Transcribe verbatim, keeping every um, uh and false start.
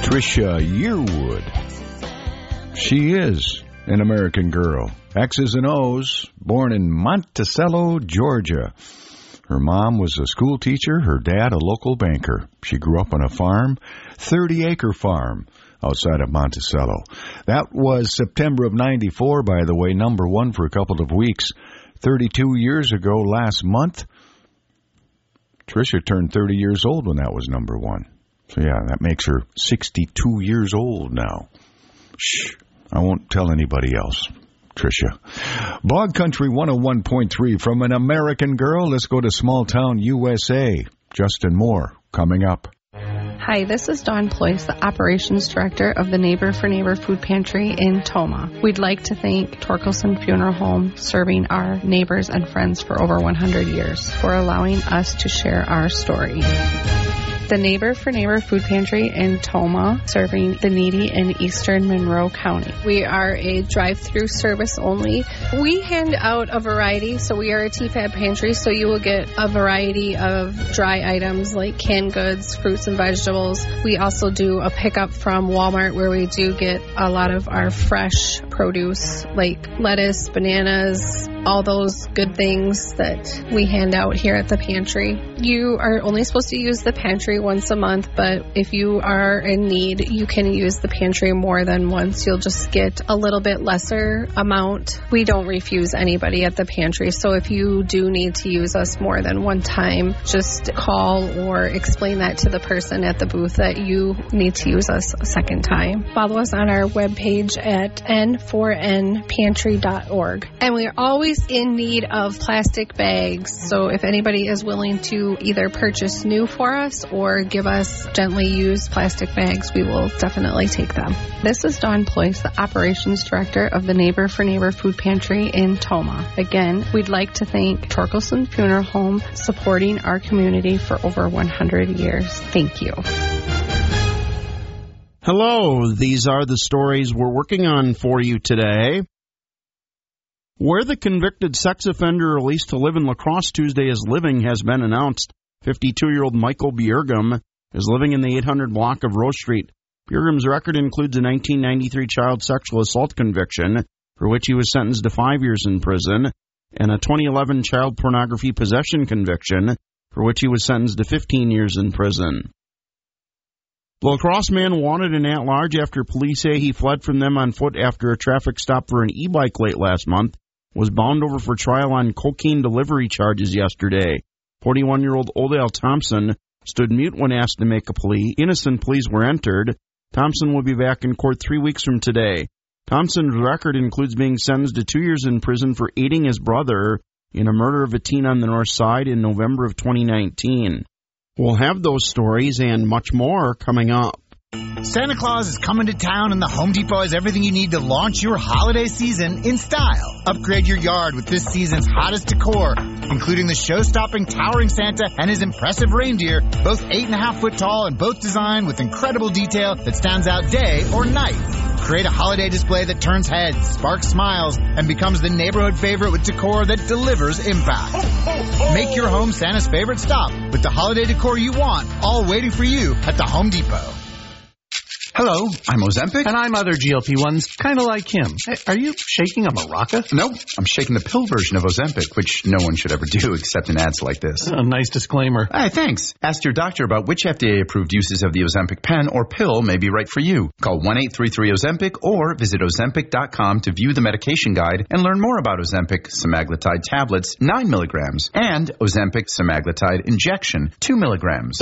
Trisha Yearwood. She is an American girl. X's and O's, born in Monticello, Georgia. Her mom was a school teacher, her dad a local banker. She grew up on a farm, thirty-acre farm outside of Monticello. That was September of ninety-four, by the way, number one for a couple of weeks. thirty-two years ago last month, Trisha turned thirty years old when that was number one. So, yeah, that makes her sixty-two years old now. Shh, I won't tell anybody else, Trisha. Blog Country one oh one point three from an American girl. Let's go to small town U S A. Justin Moore coming up. Hi, this is Dawn Ployce, the Operations Director of the Neighbor for Neighbor Food Pantry in Tomah. We'd like to thank Torkelson Funeral Home, serving our neighbors and friends for over one hundred years, for allowing us to share our story. The Neighbor for Neighbor Food Pantry in Tomah, serving the needy in eastern Monroe County. We are a drive-through service only. We hand out a variety, so we are a T P A B pantry, so you will get a variety of dry items like canned goods, fruits and vegetables. We also do a pickup from Walmart where we do get a lot of our fresh produce like lettuce, bananas, all those good things that we hand out here at the pantry. You are only supposed to use the pantry once a month, but if you are in need, you can use the pantry more than once. You'll just get a little bit lesser amount. We don't refuse anybody at the pantry, so if you do need to use us more than one time, just call or explain that to the person at the booth that you need to use us a second time. Follow us on our webpage at N four N pantry dot org. And we are always in need of plastic bags, so if anybody is willing to either purchase new for us or or give us gently used plastic bags, we will definitely take them. This is Dawn Ployce, the Operations Director of the Neighbor for Neighbor Food Pantry in Tomah. Again, we'd like to thank Torkelson Funeral Home, supporting our community for over one hundred years. Thank you. Hello, these are the stories we're working on for you today. Where the convicted sex offender released to live in La Crosse Tuesday is living has been announced. fifty-two-year-old Michael Bjergum is living in the eight hundred block of Rose Street. Bjergum's record includes a nineteen ninety-three child sexual assault conviction, for which he was sentenced to five years in prison, and a twenty eleven child pornography possession conviction, for which he was sentenced to fifteen years in prison. The La Crosse man wanted an at-large after police say he fled from them on foot after a traffic stop for an e-bike late last month, was bound over for trial on cocaine delivery charges yesterday. forty-one-year-old Odell Thompson stood mute when asked to make a plea. Innocent pleas were entered. Thompson will be back in court three weeks from today. Thompson's record includes being sentenced to two years in prison for aiding his brother in a murder of a teen on the north side in November of twenty nineteen. We'll have those stories and much more coming up. Santa Claus is coming to town, and the Home Depot has everything you need to launch your holiday season in style. Upgrade your yard with this season's hottest decor, including the show-stopping towering Santa and his impressive reindeer, both eight and a half foot tall and both designed with incredible detail that stands out day or night. Create a holiday display that turns heads, sparks smiles, and becomes the neighborhood favorite with decor that delivers impact. Make your home Santa's favorite stop with the holiday decor you want, all waiting for you at the Home Depot. Hello, I'm Ozempic. And I'm other G L P ones, kind of like him. Hey, are you shaking a maraca? Nope, I'm shaking the pill version of Ozempic, which no one should ever do except in ads like this. A nice disclaimer. Hey, thanks. Ask your doctor about which F D A-approved uses of the Ozempic pen or pill may be right for you. Call one eight three three Ozempic or visit Ozempic dot com to view the medication guide and learn more about Ozempic semaglutide tablets, nine milligrams, and Ozempic semaglutide injection, two milligrams.